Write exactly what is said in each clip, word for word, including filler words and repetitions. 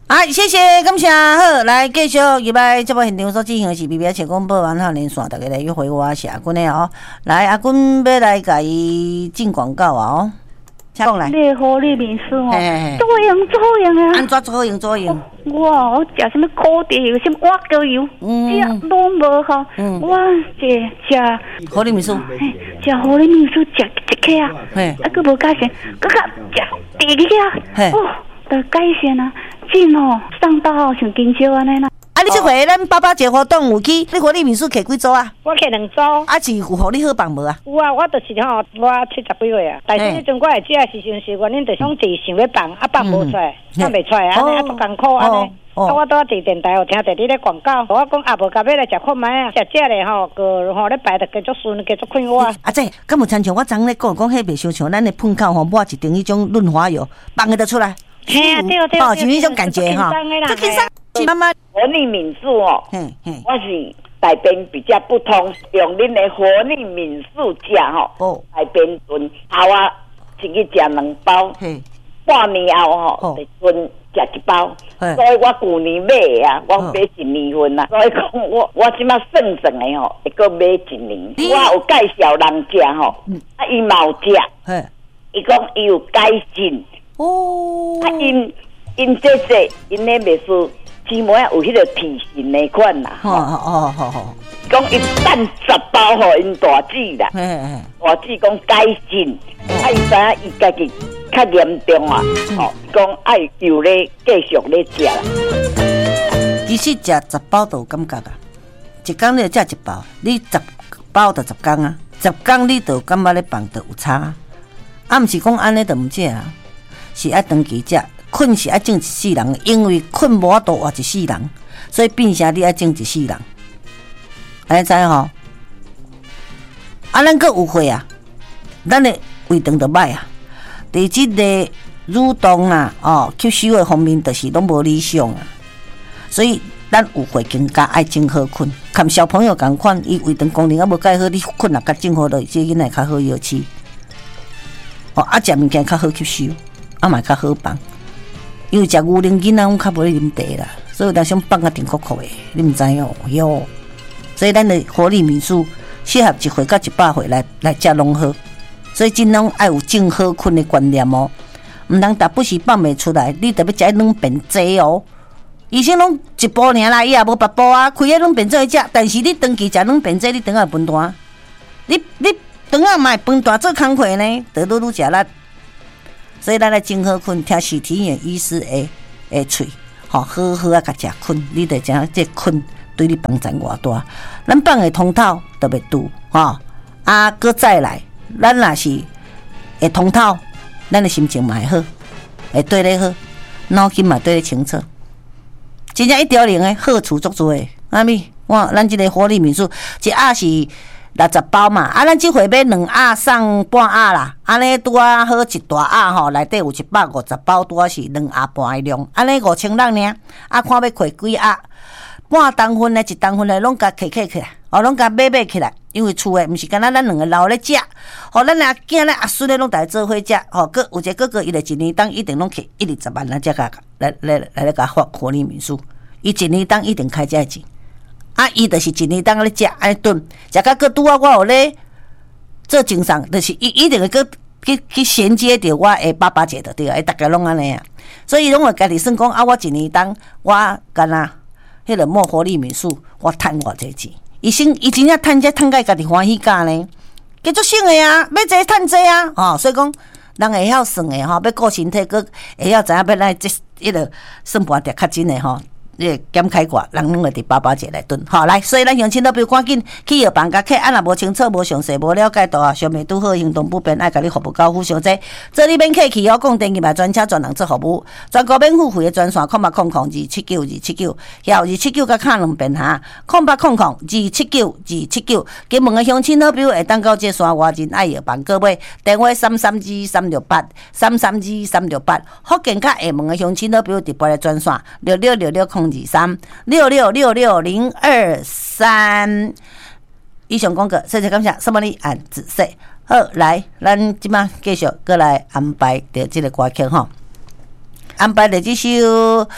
啊，谢谢，感谢，好，来继续入来节目现场所进行的是 B B S 广播网号连线，大家来约回我是阿君的哦。来，阿君要来甲伊进广告啊哦，请讲来。 你好，你面试哦，做用做用啊。 安怎做用做用？ 哇，我食什么烤地油，什么挖高油，这拢无好。我这食好利面酥， 食好利面酥食一克啊，啊，佫无加钱，佫较食第二克，哦，得改善啊。进哦，上到像金蕉安尼啦。 啊，你这回咱爸爸节活动有去，你互你面试摕几组啊？ 我摕两组。 啊，是有互你好棒无啊？ 有啊，我就是吼，我七十几岁啊，但是迄阵我会食的时阵是原因，就想自想要放，啊放无出来，放袂出来，安尼啊足艰苦安尼。啊，我拄啊伫电台有听着你咧广告，我讲啊无甲要来食看卖啊，食食咧吼，个吼咧摆着继续顺，继续看我。 啊，这敢有亲像我昨咧讲讲，迄袂伤像咱的喷口吼，抹一定迄种润滑油，放个得出来。 嘿啊，对对对， 哦，就是迄种感觉哈。这轻松是慢慢。 活力敏素哦，我是大便比较不通，用恁的活力敏素食吼，大便顺，后啊，一日食两包，半年后吼，就剩食一包，所以我旧年买的啊，我买一年份啊，所以讲我我即马算算的吼，会搁买一年。我有介绍人食吼，啊，伊嘛有食，伊讲伊有改进。哦，啊，因因这这因咧袂输，起码有迄个体型的款啦。哦哦哦哦，讲伊等十包互因大姊啦，大姊讲改进，啊，伊知影伊家己较严重啊，哦，讲爱又咧继续咧食啦。 其实食十包都有感觉啊，一工你就食一包，你十包就十工啊，十工你就感觉咧放就有差，啊，毋是讲安尼就毋食啊。是爱长期食，困是爱种一世人，因为困无法度活一世人，所以变成你爱种一世人。安尼知吼？啊，咱阁有会啊，咱的胃肠就歹啊，第即个蠕动啊，哦，吸收的方面就是拢无理想啊，所以咱有会更加爱种好困。看小朋友共款，伊胃肠功能啊无介好，你困也较种好落，这囡仔较好药吃。哦，啊，食物件较好吸收。啊，嘛较好放，因为食牛奶囡仔阮较无咧啉茶啦，所以有想放啊甜酷酷的，你毋知哦哟。所以咱的活力民宿适合一岁到一百岁来来食拢好，所以尽量爱有种好困的观念哦，毋通逐不时放袂出来，你特别食两便济哦。医生拢一包尔啦，伊也无八包啊，开迄两便济去食，但是你长期食两便济，你肠仔分大，你你肠仔嘛会分大做工课呢，得愈愈食力。所以咱来种好困，听徐体验医师的的嘴，吼好好啊，甲食困，你得知影这困对你帮助偌大。咱放的通透特别拄，吼啊，搁再来，咱若是会通透，咱的心情嘛会好，会对咧好，脑筋嘛对咧清楚，真正一条龙的好处足多的。阿咪，哇，咱这个活力民宿一盒是六十包嘛，啊，咱这回买两盒送半盒啦，安尼拄啊好一大盒吼，内底有一百五十包，拄啊是两盒半的量，安尼五千人尔，啊，看要摕几盒，半当份的、一当份的拢甲摕摕起来，哦，拢甲买买起来，因为厝的毋是干那咱两个老咧食，吼，咱阿囝咧阿孙咧拢大家做伙食，吼，个有一个哥哥伊咧一年当一定拢摕一二十万来遮甲来来来来甲发活力民宿，伊一年当一定开遮钱。啊，伊就是一年当咧食安尼炖，食到个拄啊，我有咧做精神，就是伊一定会个去去衔接着我的爸爸节的对啊，大家拢安尼啊，所以拢会家己算讲啊，我一年当我干那迄个莫活力民宿，我趁偌济钱，伊先伊真正趁这趁甲家己欢喜干呢，继续省的啊，要这趁这啊，哦，所以讲人会晓算的吼，要顾身体，个会晓知影要来这迄个算盘点较真的吼。你检开过，人拢会伫爸爸节来炖，好来，所以咱乡亲都不要赶紧去药房甲客，啊若无清楚、无详细、无了解到啊，上面拄好行动不便，爱甲你服务到府小姐，这里免客气哦，讲电话专车专人做服务，全国免付费的专线，空八空空二七九二七九，还有二七九甲卡两遍哈，空八空空二七九二七九，金门的乡亲好朋友会当到这山外人爱药房各位，电话三三二三六八三三二三六八，福建甲厦门的乡亲好朋友直播的专线六六六六空。二三六六六六零二三，以上讲过，谢谢感谢，什么你按仔细好来，咱即马继续过来安排着这个歌曲吼，安排着这首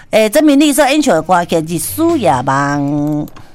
诶，证明绿色演唱的歌曲《日思夜梦》。